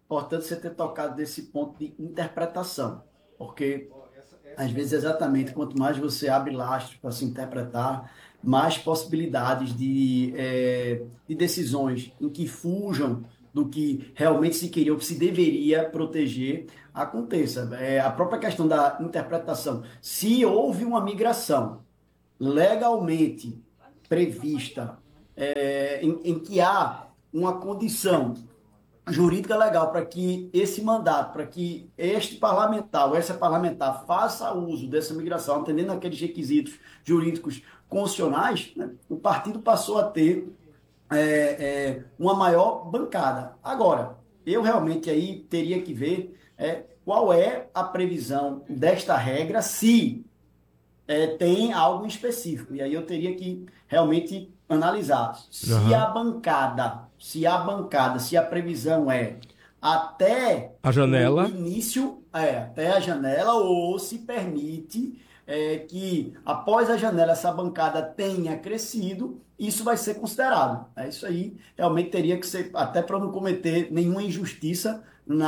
importante você ter tocado nesse ponto de interpretação, porque às vezes exatamente quanto mais você abre lastro para se interpretar, mais possibilidades de decisões em que fujam do que realmente se queria ou que se deveria proteger aconteça. A própria questão da interpretação. Se houve uma migração legalmente prevista, em que há uma condição jurídica legal para que esse mandato, para que este parlamentar ou essa parlamentar faça uso dessa migração, atendendo aqueles requisitos jurídicos constitucionais, né, o partido passou a ter uma maior bancada. Agora, eu realmente aí teria que ver qual é a previsão desta regra, se tem algo específico. E aí eu teria que realmente analisar Aham. se a previsão é até A o janela. início, até a janela, ou se permite que após a janela essa bancada tenha crescido, isso vai ser considerado. Isso aí realmente teria que ser, até para não cometer nenhuma injustiça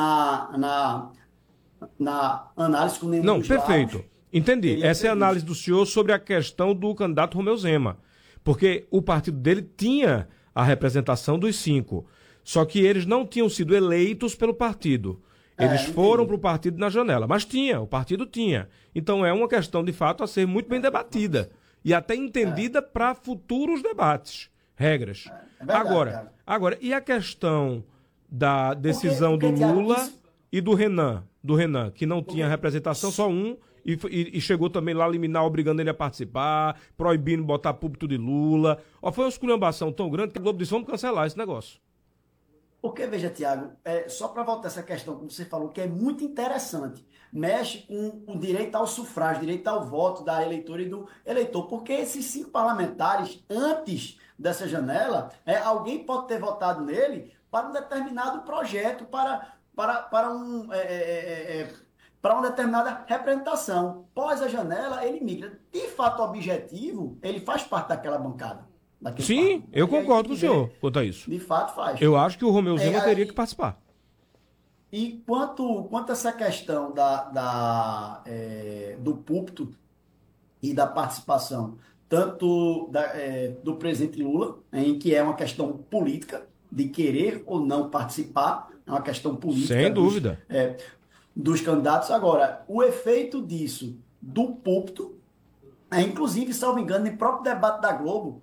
na análise com nenhum Não, dos lados, perfeito. Entendi. teria que Essa é ser a análise visto. do senhor sobre a questão do candidato Romeu Zema. Porque o partido dele tinha a representação dos cinco. Só que eles não tinham sido eleitos pelo partido. Eles foram para Entendi. o partido na janela. Mas tinha, o partido tinha. Então é uma questão, de fato, a ser muito bem debatida. E até É, entendida para futuros debates. Regras. é verdade, Agora, Thiago. e a questão da Porque, decisão do porque, Thiago, Lula isso. e do Renan, que não tinha Porque, representação, só um, e chegou também lá liminar, obrigando ele a participar, proibindo botar púlpito de Lula. Ó, foi uma esculhambação tão grande que a Globo disse, vamos cancelar esse negócio. porque veja, Tiago, só para voltar essa questão, como você falou, que é muito interessante, mexe com o direito ao sufrágio, direito ao voto da eleitora e do eleitor, porque esses cinco parlamentares, antes dessa janela, alguém pode ter votado nele para um determinado projeto, para uma determinada representação. Pós a janela, ele migra. De fato objetivo, ele faz parte daquela bancada, daquele Sim, partido. eu E aí tem concordo com que o senhor ver, quanto a isso. de fato faz. Eu acho que o Romeu É, Zema teria que aí- participar. e quanto a essa questão do púlpito e da participação, tanto do presidente Lula, em que é uma questão política, de querer ou não participar, é uma questão política Sem dúvida. dos candidatos. Agora, o efeito disso, do púlpito, inclusive, salvo engano, no próprio debate da Globo,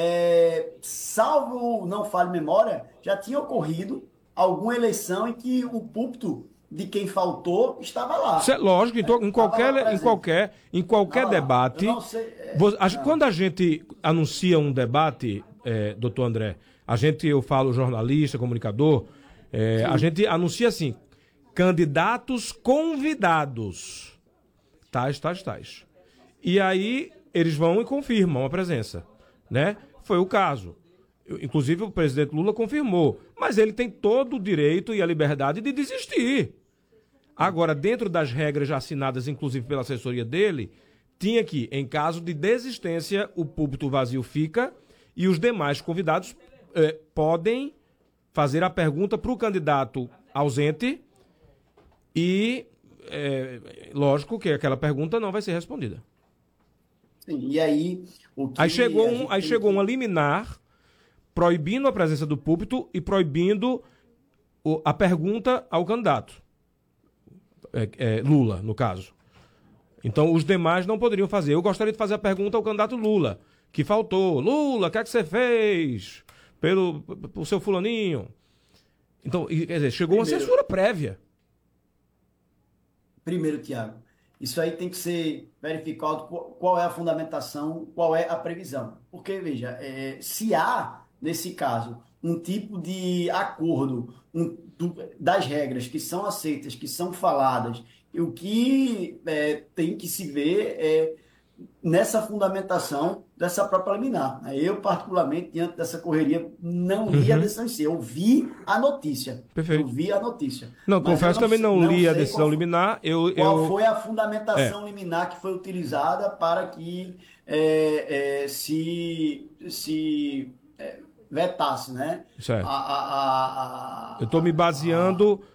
salvo não falha memória, já tinha ocorrido alguma eleição em que o púlpito de quem faltou estava Isso é lá, lógico, né? em Estava lá qualquer, em presente, qualquer, em qualquer estava lá. Eu debate, não sei. quando a gente anuncia um debate, doutor André, eu falo jornalista, comunicador, a Sim, gente anuncia assim, candidatos convidados, tais, tais, tais. E aí eles vão e confirmam a presença, né? Foi o caso. Inclusive o presidente Lula confirmou, mas ele tem todo o direito e a liberdade de desistir. Agora, dentro das regras já assinadas, inclusive pela assessoria dele, tinha que, em caso de desistência, o púlpito vazio fica e os demais convidados podem fazer a pergunta para o candidato ausente e, lógico que aquela pergunta não vai ser respondida. sim. E aí, o Aí que chegou, a gente aí tem chegou uma que. liminar proibindo a presença do púlpito e proibindo a pergunta ao candidato. Lula, no caso. Então, os demais não poderiam fazer. Eu gostaria de fazer a pergunta ao candidato Lula, que faltou. Lula, o que é que você fez pelo seu fulaninho? Então, quer dizer, chegou uma Primeiro, censura prévia. Primeiro, Tiago, isso aí tem que ser verificado qual é a fundamentação, qual é a previsão. Porque, veja, se há, nesse caso, um tipo de acordo das regras que são aceitas, que são faladas, e o que tem que se ver nessa fundamentação dessa própria liminar. Eu, particularmente, diante dessa correria, não li a Uhum, decisão em si. Eu vi a notícia. Eu perfeito. vi a notícia. Não, Mas eu confesso não, também não não li a sei decisão liminar. qual foi a É, fundamentação liminar que foi utilizada para que se vetasse, né? certo. Eu estou me A, baseando